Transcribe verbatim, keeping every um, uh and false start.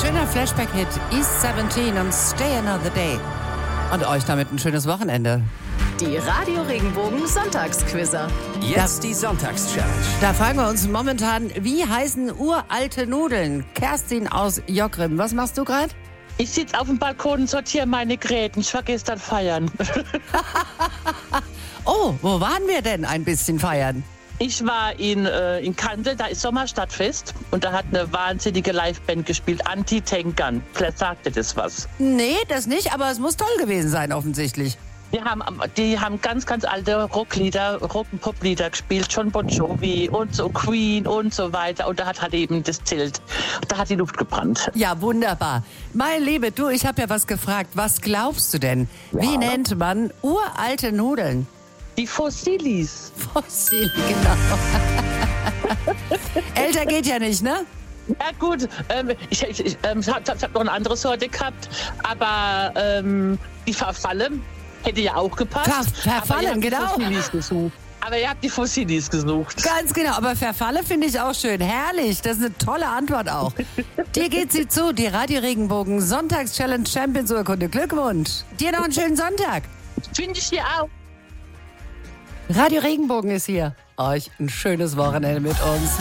Schöner Flashback-Hit, East siebzehn und Stay Another Day. Und euch damit ein schönes Wochenende. Die Radio Regenbogen Sonntagsquizzer. Jetzt die Sonntagschallenge. Da fragen wir uns momentan, wie heißen uralte Nudeln? Kerstin aus Jockrim, was machst du gerade? Ich sitze auf dem Balkon und sortiere meine Gräten. Ich war gestern feiern. Oh, wo waren wir denn ein bisschen feiern? Ich war in, äh, in Kandel, da ist Sommerstadtfest. Und da hat eine wahnsinnige Liveband gespielt, Anti-Tank Gun. Vielleicht sagt ihr das was. Nee, das nicht, aber es muss toll gewesen sein offensichtlich. Die haben, die haben ganz, ganz alte Rocklieder, Rock- und Poplieder gespielt, John Bon Jovi und so Queen und so weiter. Und da hat halt eben das Zelt, da hat die Luft gebrannt. Ja, wunderbar. Meine Liebe, du, ich habe ja was gefragt. Was glaubst du denn? Wie nennt man uralte Nudeln? Die Fossilis. Fossil, genau. Älter geht ja nicht, ne? Ja gut, ähm, ich, ich, ich, ähm, ich habe hab noch eine andere Sorte gehabt, aber ähm, die Verfalle hätte ja auch gepasst. Ver Verfallen, aber genau. Fossilis gesucht. Aber ihr habt die Fossilis gesucht. Ganz genau, aber Verfalle finde ich auch schön. Herrlich, das ist eine tolle Antwort auch. Dir geht sie zu, die Radio Regenbogen Sonntags-Challenge Champions Urkunde. Glückwunsch. Dir noch einen schönen Sonntag. Finde ich dir auch. Radio Regenbogen ist hier. Euch ein schönes Wochenende mit uns.